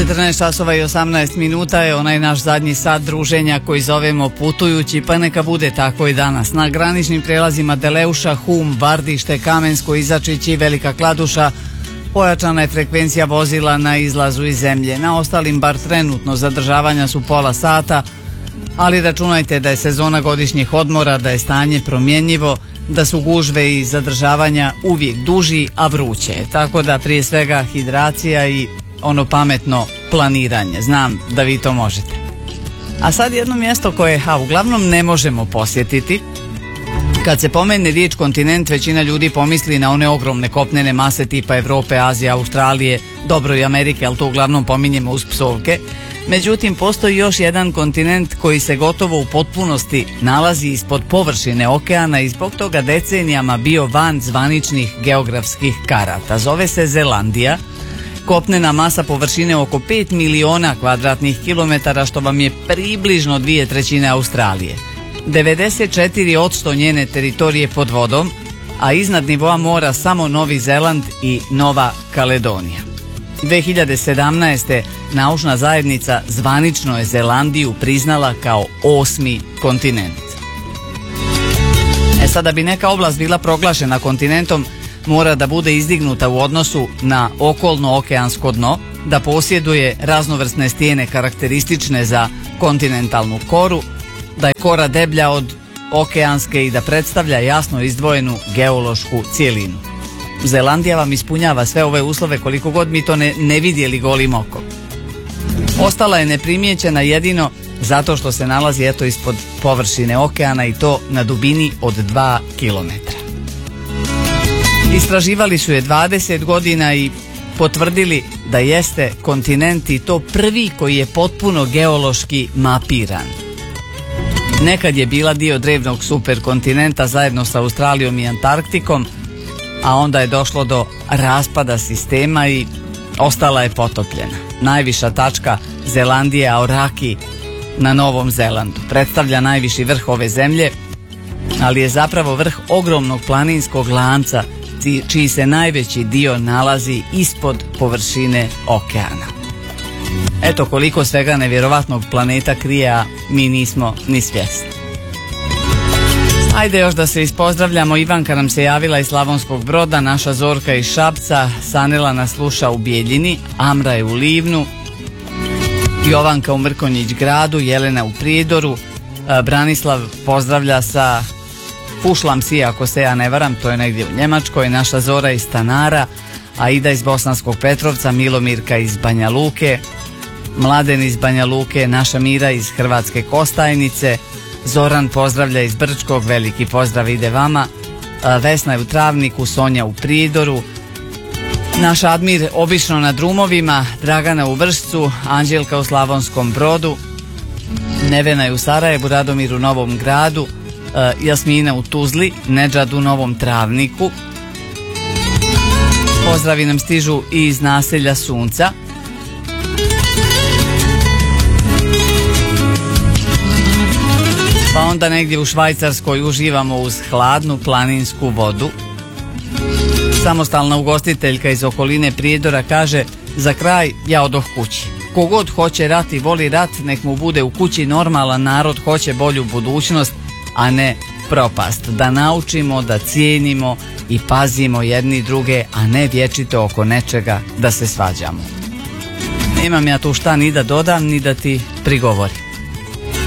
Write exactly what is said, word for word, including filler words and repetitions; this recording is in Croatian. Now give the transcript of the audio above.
četrnaest časova i osamnaest minuta je onaj naš zadnji sat druženja koji zovemo Putujući, pa neka bude tako i danas. Na graničnim prelazima Deleuša, Hum, Vardište, Kamensko, Izačić i Velika Kladuša pojačana je frekvencija vozila na izlazu iz zemlje. Na ostalim bar trenutno zadržavanja su pola sata, ali računajte da je sezona godišnjih odmora, da je stanje promjenjivo, da su gužve i zadržavanja uvijek duži, a vruće. Tako da prije svega hidracija i ono pametno planiranje. Znam da vi to možete. A sad jedno mjesto koje ha, uglavnom ne možemo posjetiti. Kad se pomene riječ kontinent, većina ljudi pomisli na one ogromne kopnene mase tipa Europe, Azije, Australije, dobro i Amerike, ali to uglavnom pominjemo uz psovke. Međutim, postoji još jedan kontinent koji se gotovo u potpunosti nalazi ispod površine okeana i zbog toga decenijama bio van zvaničnih geografskih karata. Zove se Zelandija. Kopnena masa površine oko pet miliona kvadratnih kilometara, što vam je približno dvije trećine Australije. devedeset četiri posto njene teritorije pod vodom, a iznad nivoa mora samo Novi Zeland i Nova Kaledonija. dve hiljade sedamnaeste. naučna zajednica zvanično je Zelandiju priznala kao osmi kontinent. E sada, bi neka oblast bila proglašena kontinentom, mora da bude izdignuta u odnosu na okolno okeansko dno, da posjeduje raznovrsne stijene karakteristične za kontinentalnu koru, da je kora deblja od okeanske i da predstavlja jasno izdvojenu geološku cijelinu. Zelandija vam ispunjava sve ove uslove koliko god mi to ne, ne vidjeli golim okom. Ostala je neprimjećena jedino zato što se nalazi eto ispod površine okeana i to na dubini od dva kilometra. Istraživali su je dvadeset godina i potvrdili da jeste kontinent i to prvi koji je potpuno geološki mapiran. Nekad je bila dio drevnog superkontinenta zajedno sa Australijom i Antarktikom, a onda je došlo do raspada sistema i ostala je potopljena. Najviša tačka Zelandije, Aoraki na Novom Zelandu, predstavlja najviši vrh ove zemlje, ali je zapravo vrh ogromnog planinskog lanca čiji se najveći dio nalazi ispod površine okeana. Eto koliko svega nevjerovatnog planeta krije, a mi nismo ni svjesni. Ajde još da se ispozdravljamo. Ivanka nam se javila iz Slavonskog Broda, naša Zorka iz Šapca, Sanela nas sluša u Bijeljini, Amra je u Livnu, Jovanka u Mrkonjić gradu, Jelena u Prijedoru, Branislav pozdravlja sa Fušlam si, ako se ja ne varam, to je negdje u Njemačkoj, naša Zora iz Stanara, Aida iz Bosanskog Petrovca, Milomirka iz Banja Luke, Mladen iz Banja Luke, naša Mira iz Hrvatske Kostajnice, Zoran pozdravlja iz Brčkog, veliki pozdrav ide vama, Vesna je u Travniku, Sonja u Prijedoru, naš Admir obično na drumovima, Dragana u Vršcu, Anđelka u Slavonskom Brodu, Nevena je u Sarajevu, Radomir u Novom Gradu, Jasmina u Tuzli, Nedžad u Novom Travniku. Pozdravi nam stižu i iz naselja Sunca. Pa onda negdje u Švajcarskoj uživamo uz hladnu planinsku vodu. Samostalna ugostiteljka iz okoline Prijedora kaže: za kraj ja odoh kući. Kogod hoće rat i voli rat, nek mu bude u kući. Normalan narod hoće bolju budućnost, a ne propast. Da naučimo da cijenimo i pazimo jedni druge, a ne vječito oko nečega da se svađamo. Nemam ja tu šta ni da dodam, ni da ti prigovorim.